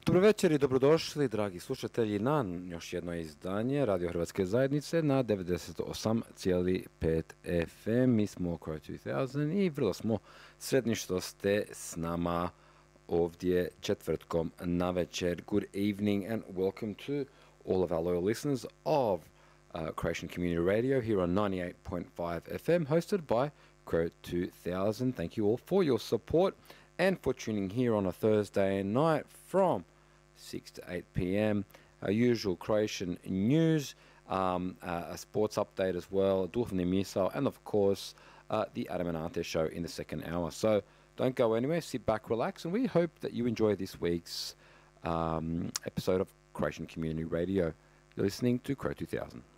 Dobro večer i dobrodošli, dragi slušatelji, na još jedno izdanje Radio Hrvatske zajednice na 98,5 FM. Mi smo Crow 2000 i vrlo smo sretni što ste s nama ovdje četvrtkom na večer. Good evening and welcome to all of our loyal listeners of Croatian Community Radio here on 98.5 FM, hosted by Crow 2000. Thank you all for your support and for tuning here on a Thursday night from 6 to 8 p.m. Our usual Croatian news, a sports update as well, Duhovni Misao, and of course the Adam and Ante show in the second hour. So don't go anywhere, sit back, relax, and we hope that you enjoy this week's episode of Croatian Community Radio. You're listening to Crow 2000.